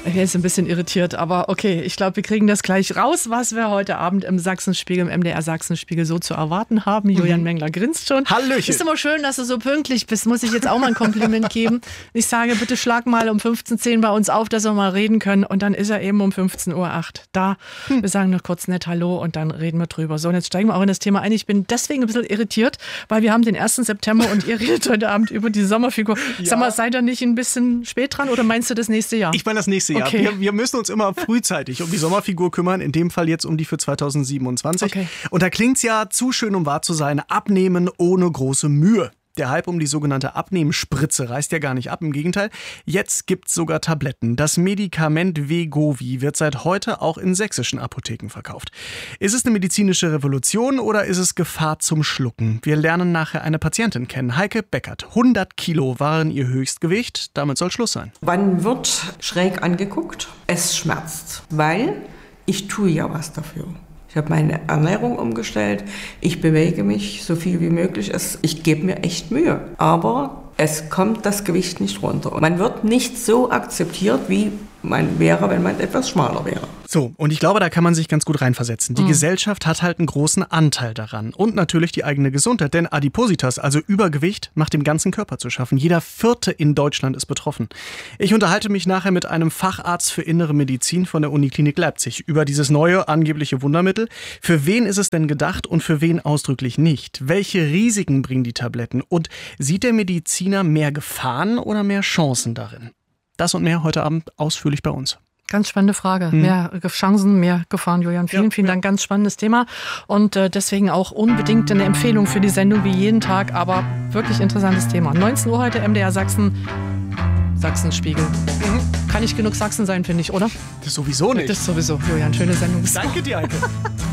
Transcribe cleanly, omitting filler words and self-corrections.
Ich bin jetzt ein bisschen irritiert, aber okay, ich glaube, wir kriegen das gleich raus, was wir heute Abend im Sachsenspiegel, im MDR Sachsenspiegel so zu erwarten haben. Julian Mengler grinst schon. Hallöchen. Ist immer schön, dass du so pünktlich bist, muss ich jetzt auch mal ein Kompliment geben. Ich sage, bitte schlag mal um 15:10 bei uns auf, dass wir mal reden können und dann ist er eben um 15:08 Uhr da. Wir sagen noch kurz nett Hallo und dann reden wir drüber. So, und jetzt steigen wir auch in das Thema ein. Ich bin deswegen ein bisschen irritiert, weil wir haben den 1. September und ihr redet heute Abend über die Sommerfigur. Ja. Sag mal, seid ihr nicht ein bisschen spät dran oder meinst du das nächste Jahr? Ich meine das nächste Jahr. Okay. Wir müssen uns immer frühzeitig um die Sommerfigur kümmern, in dem Fall jetzt um die für 2027. Okay. Und da klingt's ja zu schön, um wahr zu sein, abnehmen ohne große Mühe. Der Hype um die sogenannte Abnehmspritze reißt ja gar nicht ab, im Gegenteil. Jetzt gibt's sogar Tabletten. Das Medikament Wegovy wird seit heute auch in sächsischen Apotheken verkauft. Ist es eine medizinische Revolution oder ist es Gefahr zum Schlucken? Wir lernen nachher eine Patientin kennen, Heike Beckert. 100 Kilo waren ihr Höchstgewicht, damit soll Schluss sein. Wann wird schräg angeguckt? Es schmerzt, weil ich tue ja was dafür. Ich habe meine Ernährung umgestellt, ich bewege mich so viel wie möglich. Ich gebe mir echt Mühe, aber es kommt das Gewicht nicht runter. Und man wird nicht so akzeptiert, wie man wäre, wenn man etwas schmaler wäre. So, und ich glaube, da kann man sich ganz gut reinversetzen. Die Gesellschaft hat halt einen großen Anteil daran. Und natürlich die eigene Gesundheit. Denn Adipositas, also Übergewicht, macht dem ganzen Körper zu schaffen. Jeder 4. in Deutschland ist betroffen. Ich unterhalte mich nachher mit einem Facharzt für innere Medizin von der Uniklinik Leipzig über dieses neue, angebliche Wundermittel. Für wen ist es denn gedacht und für wen ausdrücklich nicht? Welche Risiken bringen die Tabletten? Und sieht der Mediziner mehr Gefahren oder mehr Chancen darin? Das und mehr heute Abend ausführlich bei uns. Ganz spannende Frage. Mehr Chancen, mehr Gefahren, Julian. Vielen Dank. Ganz spannendes Thema. Und deswegen auch unbedingt eine Empfehlung für die Sendung wie jeden Tag. Aber wirklich interessantes Thema. 19 Uhr heute, MDR Sachsenspiegel. Kann nicht genug Sachsen sein, finde ich, oder? Das sowieso nicht. Das sowieso. Julian, schöne Sendung. Danke dir, Heike.